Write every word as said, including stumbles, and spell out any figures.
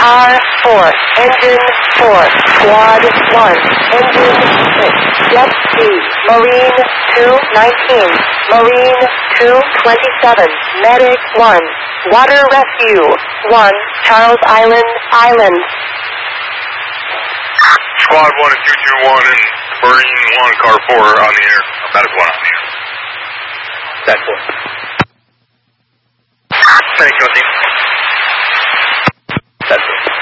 Car four, engine four, squad one, engine six, jet two, Marine two nineteen, Marine two twenty-seven, medic one, water rescue one, Charles Island, Island. Squad one and two two one and Marine one, car four on the air. Medic one on the air. That four. Thank you, Dean. That's it.